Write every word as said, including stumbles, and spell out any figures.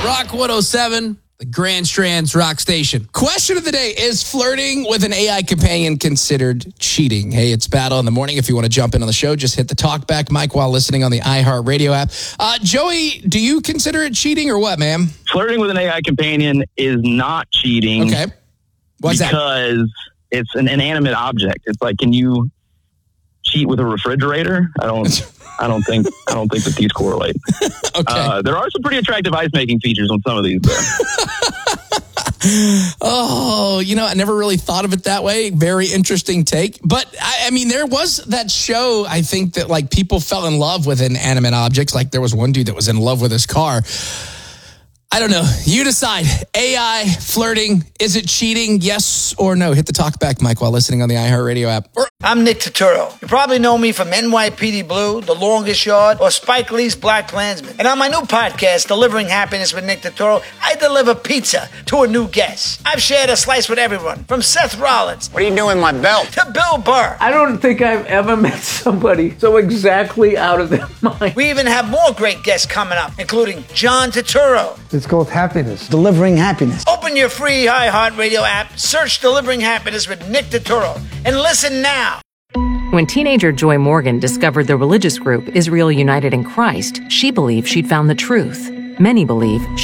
Rock one oh seven, the Grand Strands Rock Station. Question of the day, is flirting with an A I companion considered cheating? Hey, it's Battle in the Morning. If you want to jump in on the show, just hit the talkback mic while listening on the iHeartRadio app. Uh, Joey, do you consider it cheating or what, ma'am? Flirting with an A I companion is not cheating. Okay. What's that? Because it's an inanimate object. It's like, can you cheat with a refrigerator? I don't I don't think I don't think that these correlate. Okay. Uh, there are some pretty attractive ice making features on some of these though. Oh, you know, I never really thought of it that way. Very interesting take. But I, I mean, there was that show, I think, that like people fell in love with inanimate objects. Like there was one dude that was in love with his car. I don't know. You decide. A I, flirting, is it cheating? Yes or no? Hit the talkback mic while listening on the iHeartRadio app. Or- I'm Nick Turturro. You probably know me from N Y P D Blue, The Longest Yard, or Spike Lee's Black Klansman. And on my new podcast, Delivering Happiness with Nick Turturro, I deliver pizza to a new guest. I've shared a slice with everyone, from Seth Rollins. What are you doing with my belt? To Bill Burr. I don't think I've ever met somebody so exactly out of their mind. We even have more great guests coming up, including John Turturro. It's called Happiness. Delivering Happiness. Open your free iHeartRadio app, search Delivering Happiness with Nick Turturro, and listen now. When teenager Joy Morgan discovered the religious group Israel United in Christ, she believed she'd found the truth. Many believe